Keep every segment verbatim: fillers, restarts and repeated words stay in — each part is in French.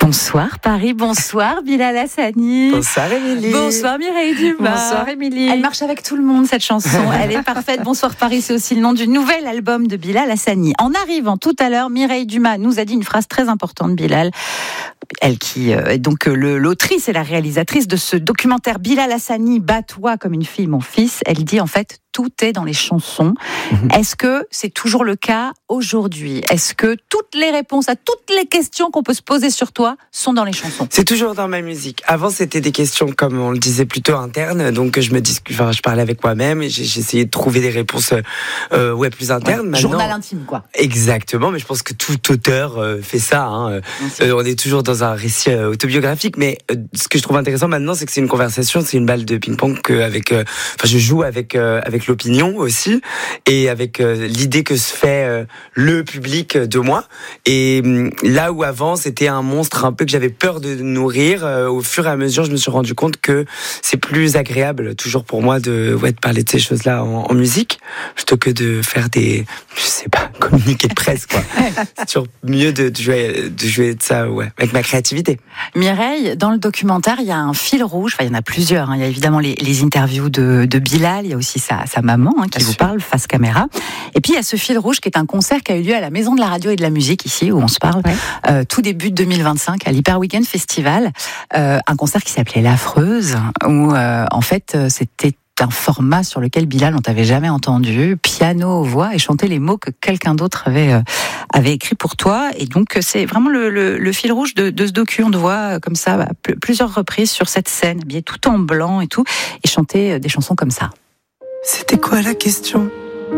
Bonsoir Paris, bonsoir Bilal Hassani. Bonsoir Émilie. Bonsoir Mireille Dumas. Bonsoir Émilie. Elle marche avec tout le monde cette chanson, elle est parfaite. Bonsoir Paris, c'est aussi le nom du nouvel album de Bilal Hassani. En arrivant tout à l'heure, Mireille Dumas nous a dit une phrase très importante, Bilal. Elle qui euh, est donc le, l'autrice et la réalisatrice de ce documentaire Bilal Hassani, Bats-toi comme une fille, mon fils. Elle dit en fait, tout est dans les chansons. Mmh. Est-ce que c'est toujours le cas aujourd'hui ? Est-ce que toutes les réponses à toutes les questions qu'on peut se poser sur toi sont dans les chansons ? C'est toujours dans ma musique. Avant, c'était des questions, comme on le disait, plutôt internes. Donc, je me dis, enfin, je parlais avec moi-même et j'ai, j'ai essayé de trouver des réponses, euh, ouais, plus internes. Ouais, journal intime, quoi. Exactement. Mais je pense que tout auteur euh, fait ça. Hein. Euh, on est toujours dans un récit euh, autobiographique. Mais euh, ce que je trouve intéressant maintenant, c'est que c'est une conversation, c'est une balle de ping-pong que avec, euh, enfin, je joue avec euh, avec l'opinion aussi et avec euh, l'idée que se fait euh, le public de moi. Et euh, là où avant c'était un monstre un peu que j'avais peur de nourrir, euh, au fur et à mesure je me suis rendu compte que c'est plus agréable toujours pour moi de, ouais, de parler de ces choses-là en, en musique plutôt que de faire des, je sais pas, communiqués de presse quoi. C'est toujours mieux de, de jouer de jouer de ça, ouais, avec ma créativité. Mireille, dans le documentaire il y a un fil rouge, enfin il y en a plusieurs, hein. Il y a évidemment les, les interviews de, de Bilal, il y a aussi sa, sa maman hein, qui Bien vous sûr. parle face caméra. Et puis il y a ce fil rouge qui est un concert qui a eu lieu à la Maison de la Radio et de la Musique ici où on se parle, ouais. euh, tout début de deux mille vingt-cinq à l'Hyper Weekend Festival, euh, un concert qui s'appelait L'Affreuse où euh, en fait c'était un format sur lequel Bilal on t'avait jamais entendu, piano, voix et chanter les mots que quelqu'un d'autre avait euh, avait écrit pour toi. Et donc c'est vraiment le, le, le fil rouge de, de ce docu. On te voit comme ça bah, plusieurs reprises sur cette scène, habillé tout en blanc et tout, et chanter des chansons comme ça. C'était quoi la question ?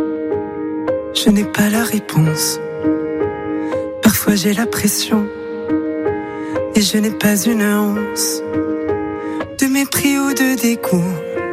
Je n'ai pas la réponse. Parfois j'ai la pression et je n'ai pas une once de mépris ou de dégoût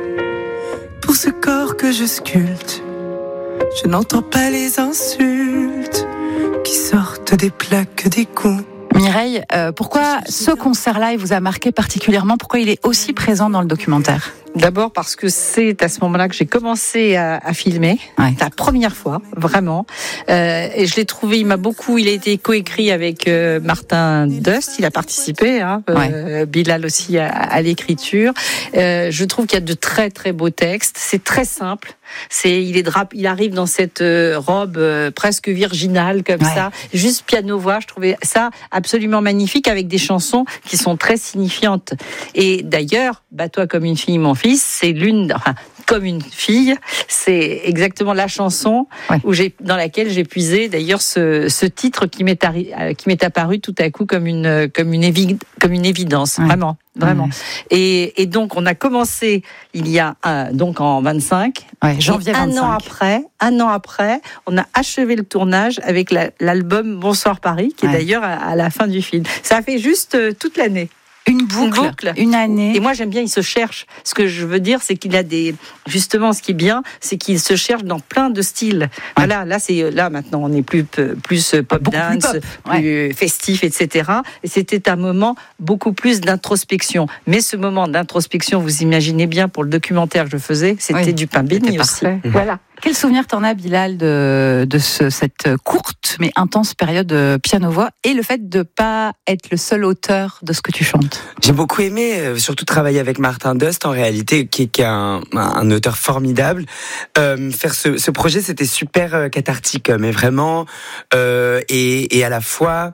pour ce corps que je sculpte. Je n'entends pas les insultes qui sortent des plaques des coups. Mireille, euh, pourquoi ce concert-là il vous a marqué particulièrement ? Pourquoi il est aussi présent dans le documentaire ? D'abord parce que c'est à ce moment-là que j'ai commencé à, à filmer, ouais. La première fois, vraiment. Euh, et je l'ai trouvé, il m'a beaucoup, il a été coécrit avec euh, Martin Dust, il a participé, hein, euh, ouais. Bilal aussi à, à l'écriture. Euh, je trouve qu'il y a de très très beaux textes, c'est très simple. C'est, il est drap, il arrive dans cette euh, robe euh, presque virginale comme ouais. ça, juste piano-voix. Je trouvais ça absolument magnifique avec des chansons qui sont très signifiantes. Et d'ailleurs, Bats-toi comme une fille, mon fils, c'est l'une, enfin, comme une fille, c'est exactement la chanson ouais. où j'ai, dans laquelle j'ai puisé d'ailleurs ce, ce titre qui m'est, arri, qui m'est apparu tout à coup comme une, comme une, évi, comme une évidence, ouais. vraiment. Vraiment. Ouais. Et, et donc, on a commencé il y a un, donc en vingt-cinq, ouais, janvier vingt-cinq. Un an après, un an après, on a achevé le tournage avec la, l'album Bonsoir Paris, qui ouais. est d'ailleurs à, à la fin du film. Ça a fait juste euh, toute l'année. Une boucle, une boucle, une année. Et moi, j'aime bien, il se cherche. Ce que je veux dire, c'est qu'il a des, justement, ce qui est bien, c'est qu'il se cherche dans plein de styles. Ouais. Voilà, là, c'est, là, maintenant, on est plus, plus pop beaucoup dance, plus, pop. plus ouais. festif, et cetera. Et c'était un moment beaucoup plus d'introspection. Mais ce moment d'introspection, vous imaginez bien, pour le documentaire que je faisais, c'était oui. du pain béni aussi. Mmh. Voilà. Quel souvenir t'en as, Bilal, de, de ce, cette courte mais intense période de piano-voix et le fait de pas être le seul auteur de ce que tu chantes ? J'ai beaucoup aimé, euh, surtout travailler avec Martin Dust, en réalité, qui, qui est un, un auteur formidable. Euh, faire ce, ce projet, c'était super euh, cathartique, mais vraiment, euh, et, et à la fois...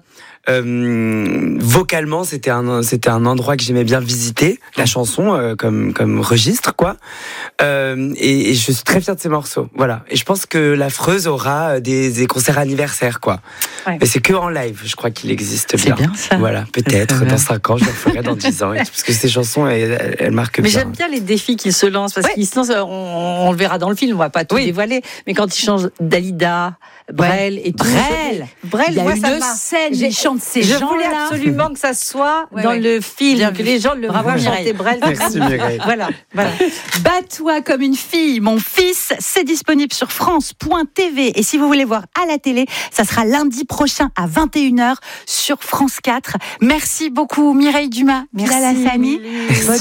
Euh, vocalement, c'était un c'était un endroit que j'aimais bien visiter, la chanson euh, comme comme registre quoi. Euh, et, et je suis très fière de ces morceaux. Voilà. Et je pense que l'Affreuse aura des, des concerts anniversaires quoi. Ouais. Mais c'est que en live, je crois qu'il existe bien. C'est bien ça. Voilà, peut-être dans cinq ans, je le ferai dans dix ans, parce que ces chansons elles, elles marquent mais bien. Mais j'aime bien les défis qu'il se lance parce ouais. qu'il se lance. On, on le verra dans le film, on va pas tout oui. dévoiler. Mais quand il change Dalida, Brel et tout. Brel, Brel, il y a moi, une ça scène, j'ai chanté ces je gens-là. voulais absolument que ça soit ouais, dans ouais. le film, bien que vu. Les gens le Bravo, voient chanter Brel. Merci Mireille. Voilà, voilà. Bats-toi comme une fille, mon fils, c'est disponible sur France point T V. Et si vous voulez voir à la télé, ça sera lundi prochain à vingt et une heures sur France quatre. Merci beaucoup Mireille Dumas, Bilal Hassani.